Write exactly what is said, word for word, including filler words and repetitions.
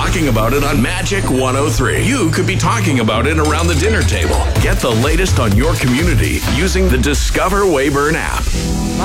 talking about it on Magic one oh three. You could be talking about it around the dinner table. Get the latest on your community using the Discover Weyburn app.